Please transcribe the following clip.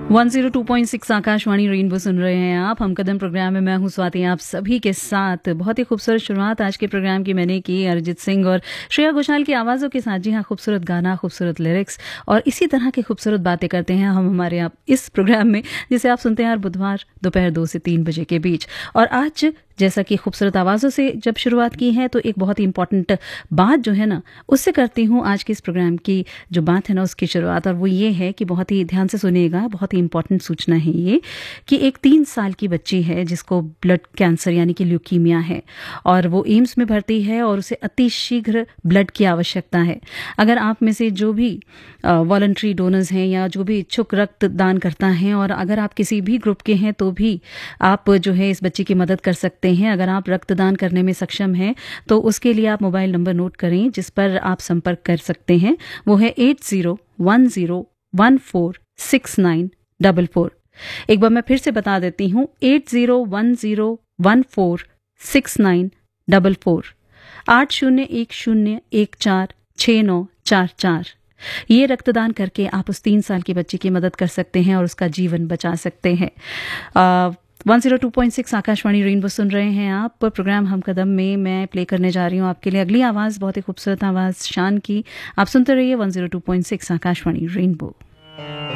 102.6 Akashvani rainbow सुन रहे हैं आप। हम कदम प्रोग्राम में मैं हूं स्वाति, आप सभी के साथ। बहुत ही खूबसूरत शुरुआत आज के प्रोग्राम की मैंने की अरिजीत सिंह और श्रेया घोषाल की आवाज़ों के साथ। जी हाँ, खूबसूरत गाना, खूबसूरत लिरिक्स और इसी तरह की खूबसूरत बातें करते हैं हम हमारे आप इस प्रोग्राम में, जिसे आप सुनते हैं हर बुधवार दोपहर 2 से 3 बजे के बीच। और आज जैसा कि खूबसूरत आवाज़ों से जब शुरुआत की है तो एक बहुत ही इंपॉर्टेंट बात जो है ना, उससे करती हूँ आज के इस प्रोग्राम की जो बात है ना, उसकी शुरुआत। और वो ये है कि बहुत ही ध्यान से सुनिएगा, बहुत ही इंपॉर्टेंट सूचना है ये कि एक 3 साल की बच्ची है जिसको ब्लड कैंसर यानी कि ल्यूकीमिया है और वो एम्स में भर्ती है और उसे अति शीघ्र ब्लड की आवश्यकता है। अगर आप में से जो भी वॉलंटरी डोनर्स हैं या जो भी इच्छुक रक्त दान करता है और अगर आप किसी भी ग्रुप के हैं तो भी आप जो है इस बच्ची की मदद कर सकते हैं। अगर आप रक्तदान करने में सक्षम हैं तो उसके लिए आप मोबाइल नंबर नोट करें जिस पर आप संपर्क कर सकते हैं। वो है 8010146944। एक बार मैं फिर से बता देती हूँ, 8010146944, 8010146944। ये रक्तदान करके आप उस 3 साल की बच्ची की मदद कर सकते हैं और उसका जीवन बचा सकते हैं। 102.6 आकाशवाणी रेनबो सुन रहे हैं आप। प्रोग्राम हम कदम में मैं प्ले करने जा रही हूँ आपके लिए अगली आवाज़, बहुत ही खूबसूरत आवाज़ शान की। आप सुनते रहिए 102.6 आकाशवाणी रेनबो।